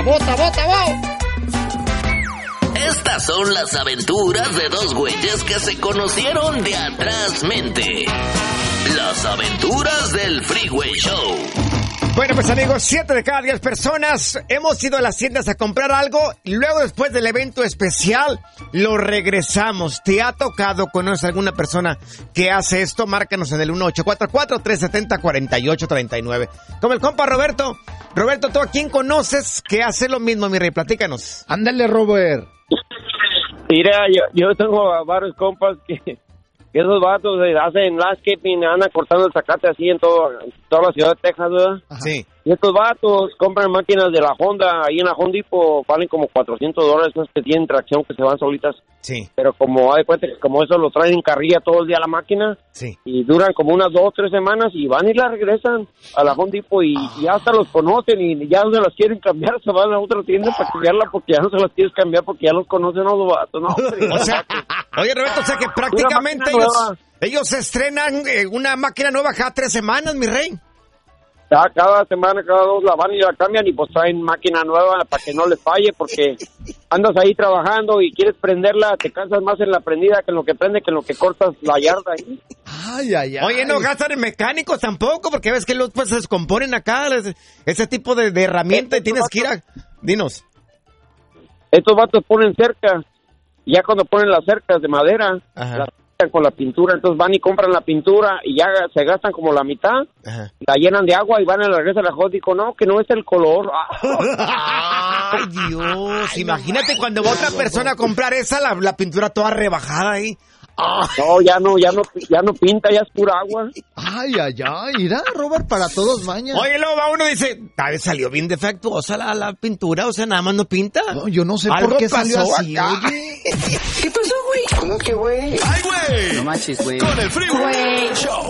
¡Bota, bota, bota! Estas son las aventuras de dos güeyes que se conocieron de atrás mente. Las aventuras del Freeway Show. Bueno, pues amigos, 7 de cada 10 personas hemos ido a las tiendas a comprar algo y luego después del evento especial lo regresamos. ¿Te ha tocado, conocer alguna persona que hace esto? Márcanos en el 1844-370-4839. Como el compa Roberto. Roberto, ¿tú a quién conoces que hace lo mismo, mi rey? Platícanos. Ándale, Robert. Mira, yo tengo a varios compas que esos vatos hacen landscaping, andan cortando el zacate así en toda la ciudad de Texas, ¿verdad? Sí. Y estos vatos compran máquinas de la Honda, ahí en la Honda Depot valen como $400, esas que tienen tracción, que se van solitas. Sí. Pero como hay cuenta que como eso lo traen en carrilla todo el día a la máquina, sí, y duran como unas 2 o 3 semanas y van y la regresan a la Honda Depot y ya hasta los conocen y ya no se las quieren cambiar, se van a otra tienda para cambiarla porque ya no se las quieres cambiar porque ya los conocen a los vatos, ¿no? O sea, oye Roberto, o sea que prácticamente ellos estrenan una máquina nueva cada 3 semanas, mi rey. Cada semana, cada 2 la van y la cambian y pues traen máquina nueva para que no les falle porque andas ahí trabajando y quieres prenderla, te cansas más en la prendida que en lo que prende, que en lo que cortas la yarda ahí. Ay, ay, ay. Oye, no gastan en mecánicos tampoco porque ves que los pues se descomponen acá ese tipo de herramienta y tienes que ir a... Dinos. Estos vatos ponen cercas y ya cuando ponen las cercas de madera, ajá, las con la pintura, entonces van y compran la pintura y ya se gastan como la mitad, ajá, la llenan de agua y van a la regresa a la Hot y digo, no, que no es el color. Ay, Dios, imagínate cuando va otra persona a comprar esa, la pintura toda rebajada ahí. No, ya no pinta, ya es pura agua. Ay, ay, ay, mira, Robert, para todos mañas. Oye, luego va uno y dice, tal vez salió bien defectuosa la pintura, o sea, nada más no pinta. No, yo no sé por qué salió así, oye. ¿Qué pasó, güey? ¿Cómo que, güey? ¡Ay, güey! No manches, güey. Con el Freeway Show.